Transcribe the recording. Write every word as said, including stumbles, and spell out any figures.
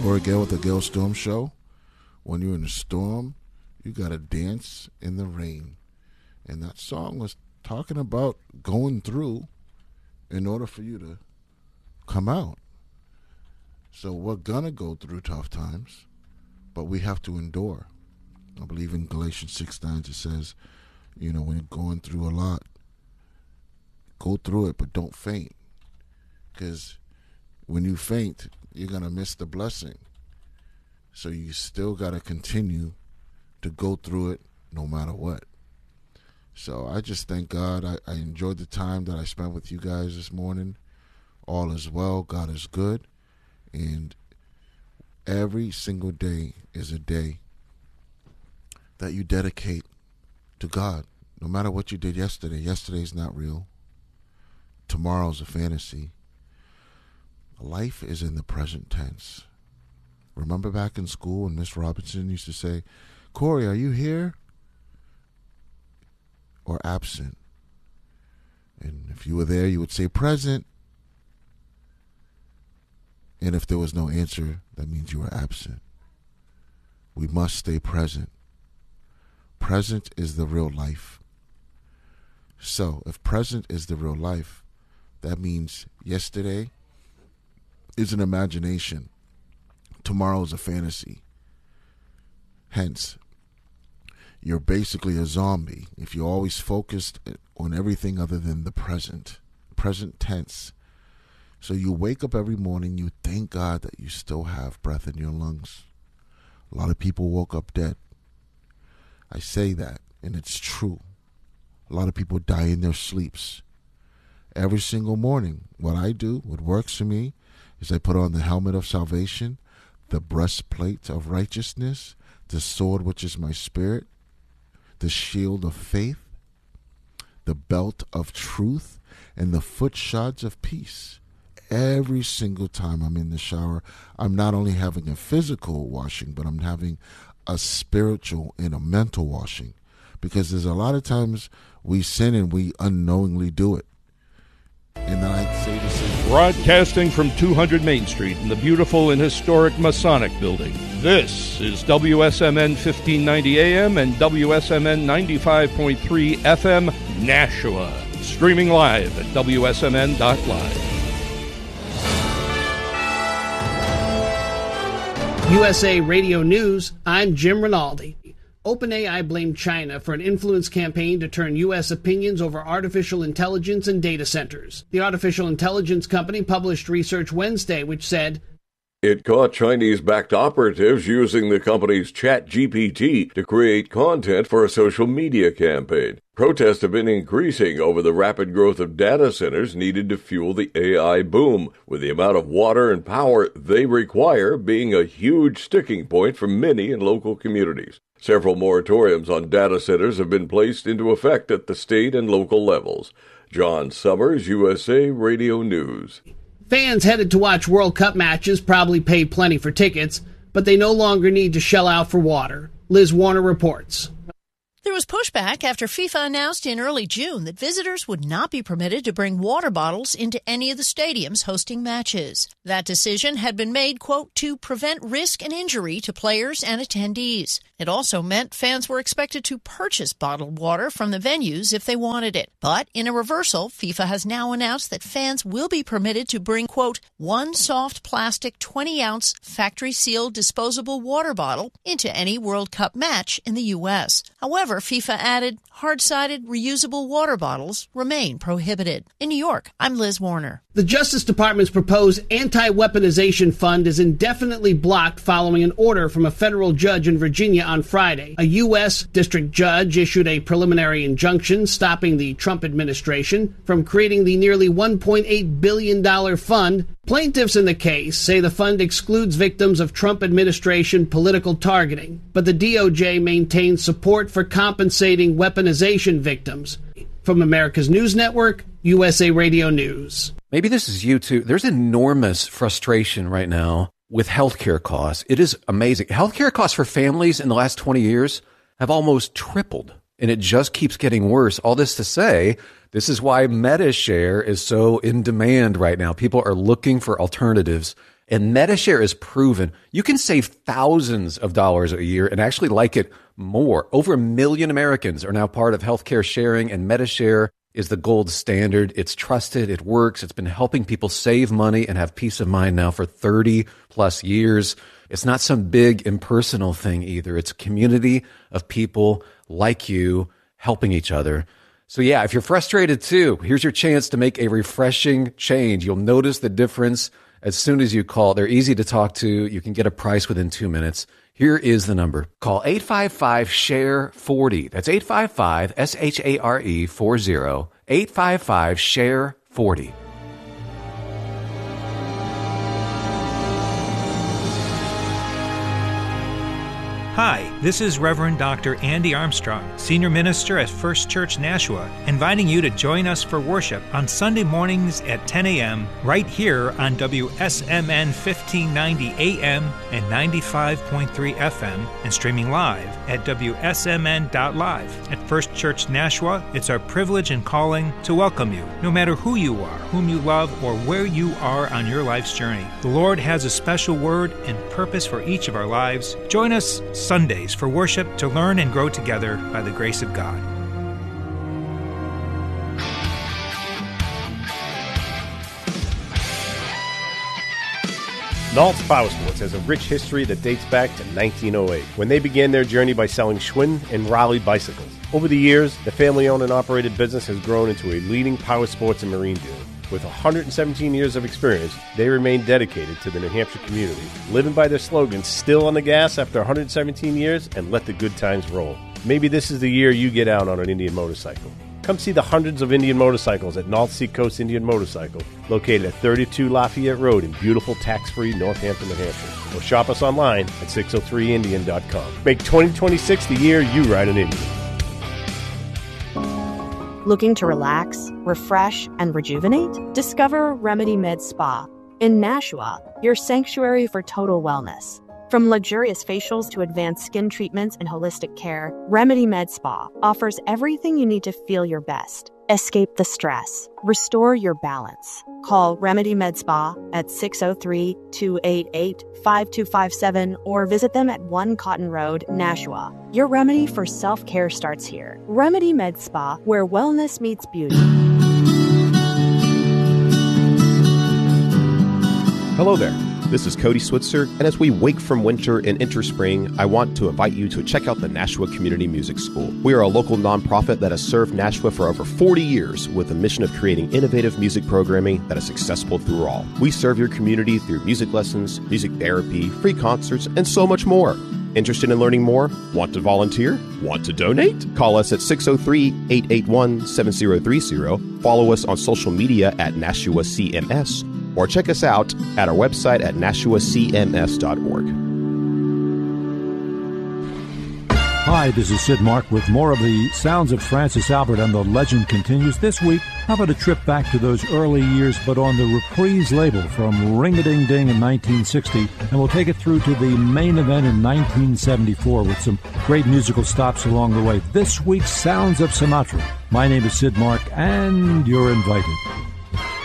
Corey Gale with the Gale Storm Show. When you're in a storm, you got to dance in the rain. And that song was talking about going through in order for you to come out. So we're going to go through tough times, but we have to endure. I believe in Galatians six nine it says, you know, when you're going through a lot, go through it, but don't faint. Because when you faint, you're going to miss the blessing. So you still got to continue to go through it no matter what. So I just thank God. I, I enjoyed the time that I spent with you guys this morning. All is well. God is good. And every single day is a day that you dedicate to God. No matter what you did yesterday. Yesterday's not real. Tomorrow's a fantasy. Life is in the present tense. Remember back in school when Miss Robinson used to say, Corey, are you here? Or absent? And if you were there, you would say present. And if there was no answer, that means you were absent. We must stay present. Present is the real life. So, if present is the real life, that means yesterday is an imagination. Tomorrow is a fantasy. Hence, you're basically a zombie if you're always focused on everything other than the present. Present tense. So you wake up every morning, you thank God that you still have breath in your lungs. A lot of people woke up dead. I say that, and it's true. A lot of people die in their sleeps. Every single morning, what I do, what works for me, is I put on the helmet of salvation, the breastplate of righteousness, the sword which is my spirit, the shield of faith, the belt of truth, and the foot shods of peace. Every single time I'm in the shower, I'm not only having a physical washing, but I'm having a spiritual and a mental washing. Because there's a lot of times we sin and we unknowingly do it. And then I say this is broadcasting from two hundred Main Street in the beautiful and historic Masonic Building. This is W S M N fifteen ninety A M and W S M N ninety-five point three F M Nashua. Streaming live at W S M N dot live. U S A Radio News, I'm Jim Rinaldi. OpenAI blamed China for an influence campaign to turn U S opinions over artificial intelligence and data centers. The artificial intelligence company published research Wednesday which said, it caught Chinese-backed operatives using the company's ChatGPT to create content for a social media campaign. Protests have been increasing over the rapid growth of data centers needed to fuel the A I boom, with the amount of water and power they require being a huge sticking point for many in local communities. Several moratoriums on data centers have been placed into effect at the state and local levels. John Summers, U S A Radio News. Fans headed to watch World Cup matches probably paid plenty for tickets, but they no longer need to shell out for water. Liz Warner reports. There was pushback after FIFA announced in early June that visitors would not be permitted to bring water bottles into any of the stadiums hosting matches. That decision had been made, quote, to prevent risk and injury to players and attendees. It also meant fans were expected to purchase bottled water from the venues if they wanted it. But in a reversal, FIFA has now announced that fans will be permitted to bring, quote, one soft plastic twenty-ounce factory-sealed disposable water bottle into any World Cup match in the U S. However, FIFA added, hard-sided, reusable water bottles remain prohibited. In New York, I'm Liz Warner. The Justice Department's proposed anti-weaponization fund is indefinitely blocked following an order from a federal judge in Virginia on Friday. A U S district judge issued a preliminary injunction stopping the Trump administration from creating the nearly one point eight billion dollars fund. Plaintiffs in the case say the fund excludes victims of Trump administration political targeting, but the D O J maintains support for compensating weaponization victims. From America's News Network, U S A Radio News. Maybe this is you too. There's enormous frustration right now with healthcare costs. It is amazing. Healthcare costs for families in the last twenty years have almost tripled, and it just keeps getting worse. All this to say, this is why MediShare is so in demand right now. People are looking for alternatives, And Medi-Share is proven. You can save thousands of dollars a year and actually like it more. Over a million Americans are now part of healthcare sharing, and Medi-Share is the gold standard. It's trusted. It works. It's been helping people save money and have peace of mind now for thirty plus years. It's not some big impersonal thing either. It's a community of people like you helping each other. So yeah, if you're frustrated too, here's your chance to make a refreshing change. You'll notice the difference as soon as you call. They're easy to talk to. You can get a price within two minutes. Here is the number. Call eight five five, S H A R E, four zero. That's eight five five, S H A R E, four zero. eight five five, S H A R E, four zero. Hi, this is Reverend Doctor Andy Armstrong, Senior Minister at First Church Nashua, inviting you to join us for worship on Sunday mornings at ten a.m. right here on W S M N fifteen ninety A M and ninety-five point three F M and streaming live at W S M N dot live. At First Church Nashua, it's our privilege and calling to welcome you, no matter who you are, whom you love, or where you are on your life's journey. The Lord has a special word and purpose for each of our lives. Join us Sundays for worship to learn and grow together by the grace of God. Nault's Power Sports has a rich history that dates back to nineteen oh eight, when they began their journey by selling Schwinn and Raleigh bicycles. Over the years, the family-owned and operated business has grown into a leading power sports and marine dealer. With one hundred seventeen years of experience, they remain dedicated to the New Hampshire community, living by their slogan, still on the gas after one hundred seventeen years, and let the good times roll. Maybe this is the year you get out on an Indian motorcycle. Come see the hundreds of Indian motorcycles at North Seacoast Indian Motorcycle, located at thirty-two Lafayette Road in beautiful tax-free Northampton, New Hampshire. Or shop us online at six oh three indian dot com. Make twenty twenty-six the year you ride an Indian. Looking to relax, refresh, and rejuvenate? Discover Remedy Med Spa. In Nashua, your sanctuary for total wellness. From luxurious facials to advanced skin treatments and holistic care, Remedy Med Spa offers everything you need to feel your best. Escape the stress. Restore your balance. Call Remedy Med Spa at six oh three, two eight eight, five two five seven or visit them at one Cotton Road, Nashua. Your remedy for self-care starts here. Remedy Med Spa, where wellness meets beauty. Hello there. This is Cody Switzer, and as we wake from winter and enter spring, I want to invite you to check out the Nashua Community Music School. We are a local nonprofit that has served Nashua for over forty years with a mission of creating innovative music programming that is accessible through all. We serve your community through music lessons, music therapy, free concerts, and so much more. Interested in learning more? Want to volunteer? Want to donate? Call us at six oh three, eight eight one, seven oh three oh. Follow us on social media at Nashua C M S, or check us out at our website at nashua c m s dot org. Hi, this is Sid Mark with more of the sounds of Francis Albert, and the legend continues. This week, how about a trip back to those early years, but on the Reprise label from Ring-a-Ding-Ding in nineteen sixty, and we'll take it through to the main event in nineteen seventy-four with some great musical stops along the way. This week's Sounds of Sumatra. My name is Sid Mark, and you're invited.